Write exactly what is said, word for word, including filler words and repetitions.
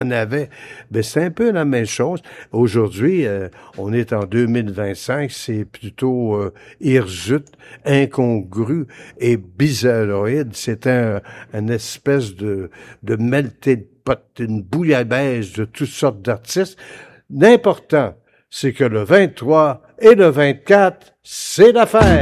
en avait. Ben, c'est un peu la même chose. Aujourd'hui, euh, on est en deux mille vingt-cinq, c'est plutôt euh, hirsute, incongru et bizarroïde. C'est un, une espèce de, de melting pot, une bouillabaisse de toutes sortes d'artistes. L'important, c'est que le vingt-trois et le vingt-quatre, c'est l'affaire.